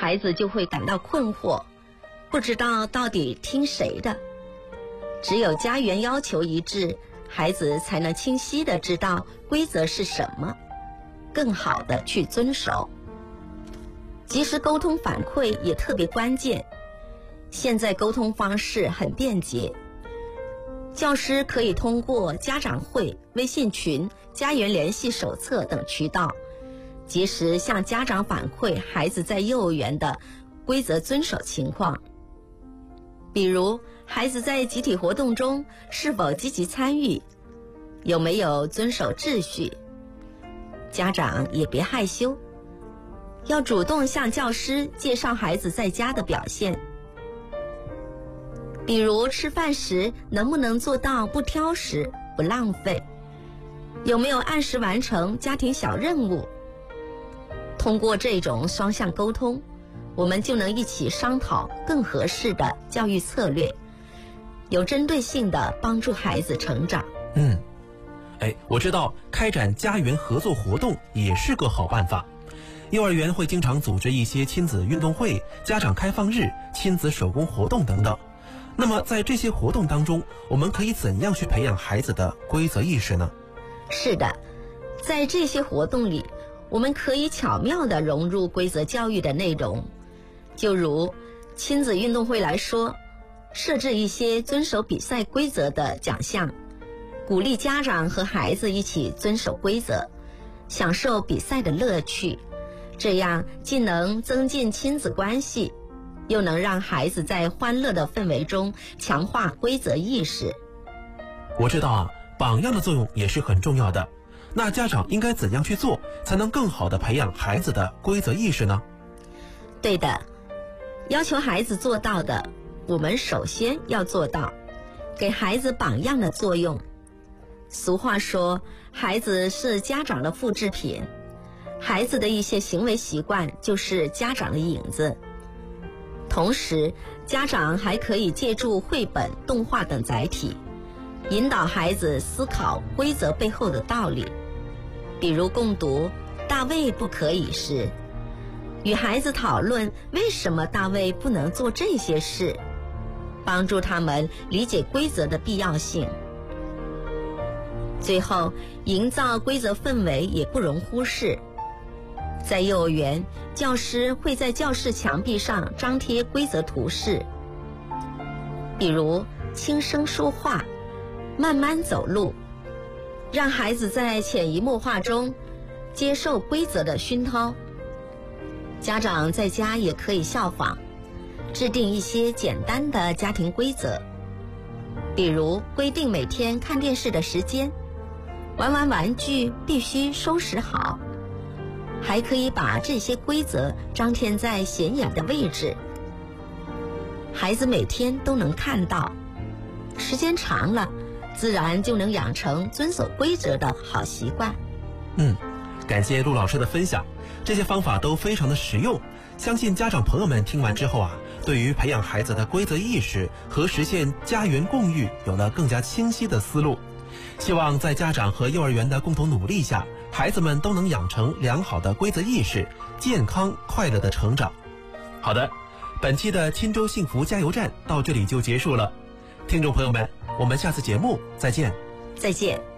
孩子就会感到困惑，不知道到底听谁的。只有家园要求一致，孩子才能清晰地知道规则是什么，更好地去遵守。及时沟通反馈也特别关键。现在沟通方式很便捷，教师可以通过家长会、微信群、家园联系手册等渠道，及时向家长反馈孩子在幼儿园的规则遵守情况。比如，孩子在集体活动中是否积极参与，有没有遵守秩序。家长也别害羞，要主动向教师介绍孩子在家的表现。比如吃饭时能不能做到不挑食、不浪费，有没有按时完成家庭小任务。通过这种双向沟通，我们就能一起商讨更合适的教育策略，有针对性的帮助孩子成长。 我知道开展家园合作活动也是个好办法。幼儿园会经常组织一些亲子运动会、家长开放日、亲子手工活动等等。那么在这些活动当中，我们可以怎样去培养孩子的规则意识呢？ 是的，在这些活动里，我们可以巧妙地融入规则教育的内容。就如亲子运动会来说，设置一些遵守比赛规则的奖项，鼓励家长和孩子一起遵守规则，享受比赛的乐趣，这样既能增进亲子关系，又能让孩子在欢乐的氛围中强化规则意识。 我知道榜样的作用也是很重要的。那家长应该怎样去做，才能更好地培养孩子的规则意识呢？ 对的，要求孩子做到的，我们首先要做到，给孩子榜样的作用。俗话说，孩子是家长的复制品，孩子的一些行为习惯就是家长的影子。同时，家长还可以借助绘本、动画等载体，引导孩子思考规则背后的道理。比如共读大卫不可以时，与孩子讨论为什么大卫不能做这些事，帮助他们理解规则的必要性。最后，营造规则氛围也不容忽视。在幼儿园，教师会在教室墙壁上张贴规则图示，比如轻声说话、慢慢走路，让孩子在潜移默化中接受规则的熏陶。家长在家也可以效仿，制定一些简单的家庭规则，比如规定每天看电视的时间，玩完玩具必须收拾好。还可以把这些规则张贴在显眼的位置，孩子每天都能看到，时间长了，自然就能养成遵守规则的好习惯。 感谢陆老师的分享，这些方法都非常的实用，相信家长朋友们听完之后对于培养孩子的规则意识和实现家园共育有了更加清晰的思路。希望在家长和幼儿园的共同努力下，孩子们都能养成良好的规则意识，健康快乐的成长。好的，本期的钦州幸福加油站到这里就结束了。听众朋友们，我们下次节目再见。 再见。